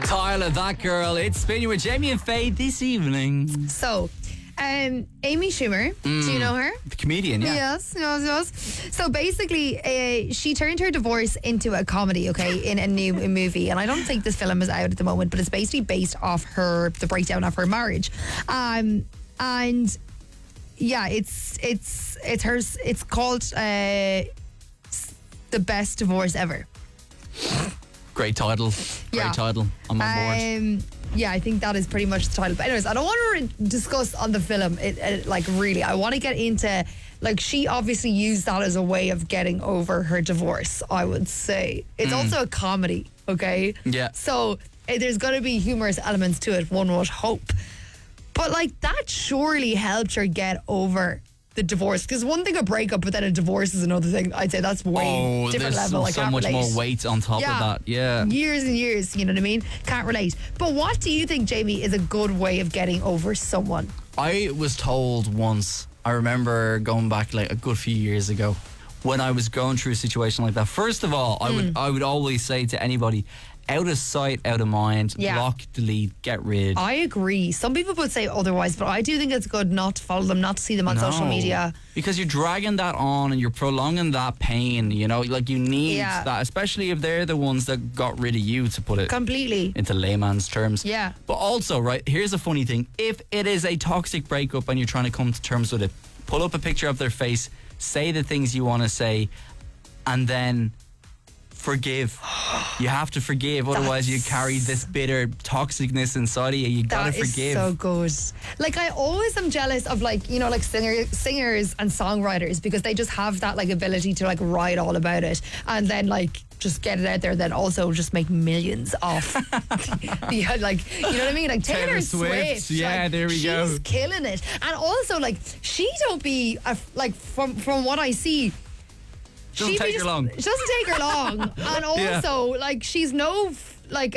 Tyler, that girl. It's Spinning with Jamie and Faye this evening. So, Amy Schumer, do you know her? The comedian, yeah. Yes. So basically, she turned her divorce into a comedy, okay, in a new movie. And I don't think this film is out at the moment, but it's basically based off the breakdown of her marriage. And yeah, it's hers. It's called The Best Divorce Ever. Great title. Great title. I'm on board. Yeah, I think that is pretty much the title. But anyways, I don't want to discuss on the film. Really, I want to get into, like, she obviously used that as a way of getting over her divorce, I would say. It's also a comedy, okay? Yeah. So there's going to be humorous elements to it, one would hope. But, like, that surely helped her get over the divorce. Because one thing a breakup, but then a divorce is another thing. I'd say that's way different level. I can't relate. So much more weight on top of that. Yeah. Years and years, you know what I mean? Can't relate. But what do you think, Jamie, is a good way of getting over someone? I was told once, I remember going back like a good few years ago, when I was going through a situation like that. First of all, I would always say to anybody, out of sight, out of mind, block, delete, get rid. I agree. Some people would say otherwise, but I do think it's good not to follow them, not to see them on social media. Because you're dragging that on and you're prolonging that pain, you know, like you need that, especially if they're the ones that got rid of you, to put it completely into layman's terms. Yeah. But also, right, here's a funny thing. If it is a toxic breakup and you're trying to come to terms with it, pull up a picture of their face, say the things you want to say, and then forgive. You have to forgive, otherwise you carry this bitter toxicness inside of you. You gotta forgive. That is so good. Like, I always am jealous of, like, you know, like singers and songwriters, because they just have that, like, ability to, like, write all about it and then, like, just get it out there, then also just make millions off like, you know what I mean? Like Taylor Swift. Yeah, like, there we go. She's killing it. And also, like, she don't be like, from what I see, doesn't take her long. It doesn't take her long. And also, like, she's no, like,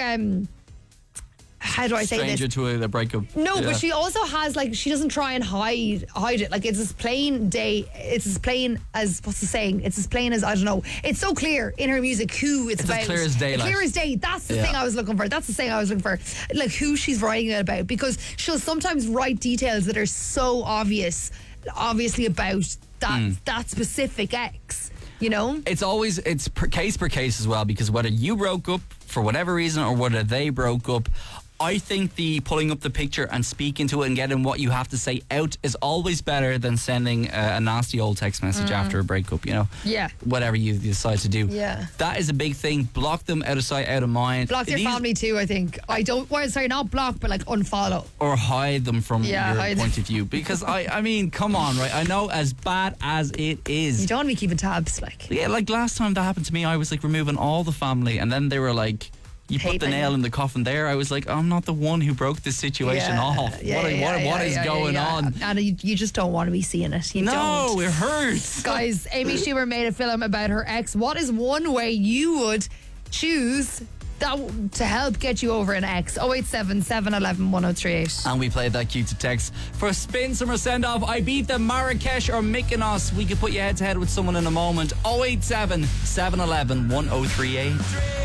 how do I say this? Stranger to a breakup. No, but she also has, like, she doesn't try and hide it. Like, it's as plain it's as plain as, what's the saying? It's as plain as, I don't know. It's so clear in her music who it's about. As clear as daylight. Clear as day. That's the thing I was looking for. That's the thing I was looking for. Like, who she's writing it about. Because she'll sometimes write details that are so obviously about that specific ex. You know? It's case per case as well, because whether you broke up for whatever reason or whether they broke up, I think the pulling up the picture and speaking to it and getting what you have to say out is always better than sending a nasty old text message after a breakup, you know? Yeah. Whatever you decide to do. Yeah. That is a big thing. Block them out of sight, out of mind. Block their family too, I think. Not block, but like unfollow. Or hide them from your point of view. Because I mean, come on, right? I know, as bad as it is, you don't want to be keeping tabs, like. Yeah, like last time that happened to me, I was like removing all the family, and then they were like, you put the nail in the coffin there. I was like, I'm not the one who broke this situation off. What is going on? And you just don't want to be seeing it. You don't. It hurts. Guys, Amy Schumer made a film about her ex. What is one way you would choose that to help get you over an ex? 087 711 1038. And we played that cue to text. For Spin Summer Send Off, Ibiza, Marrakesh or Mykonos. We could put you head to head with someone in a moment. 087 711 1038.